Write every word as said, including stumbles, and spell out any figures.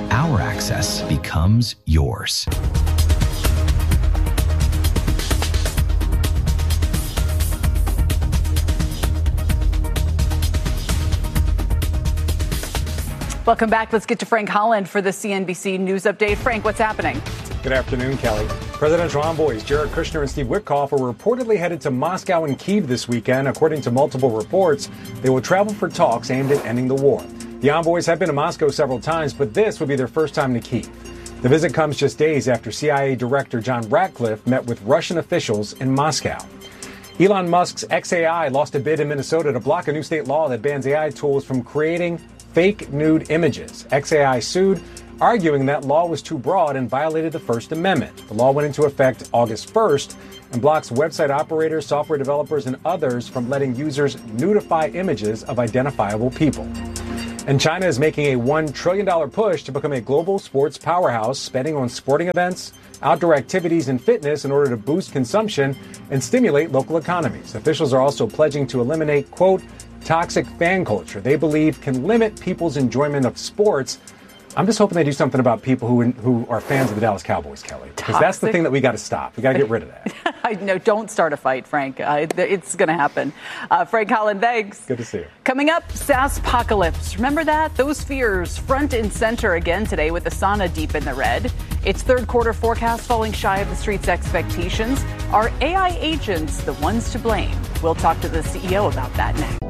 our access becomes yours. Welcome back. Let's get to Frank Holland for the C N B C News Update. Frank, what's happening? Good afternoon, Kelly. Presidential envoys Jared Kushner and Steve Witkoff are reportedly headed to Moscow and Kyiv this weekend. According to multiple reports, they will travel for talks aimed at ending the war. The envoys have been to Moscow several times, but this would be their first time to Kyiv. The visit comes just days after C I A Director John Ratcliffe met with Russian officials in Moscow. Elon Musk's xAI lost a bid in Minnesota to block a new state law that bans A I tools from creating fake nude images. xAI sued, arguing that law was too broad and violated the First Amendment. The law went into effect August first and blocks website operators, software developers, and others from letting users nudify images of identifiable people. And China is making a one trillion dollars push to become a global sports powerhouse, spending on sporting events, outdoor activities, and fitness in order to boost consumption and stimulate local economies. Officials are also pledging to eliminate, quote, toxic fan culture they believe can limit people's enjoyment of sports. I'm just hoping they do something about people who who are fans of the Dallas Cowboys, Kelly, because that's the thing that we got to stop. We got to get rid of that. I know. Don't start a fight, Frank. Uh, it's going to happen. Uh, Frank Holland, thanks. Good to see you. Coming up, SaaSpocalypse. Remember that? Those fears front and center again today with Asana deep in the red. Its third quarter forecast falling shy of the street's expectations. Are A I agents the ones to blame? We'll talk to the C E O about that next.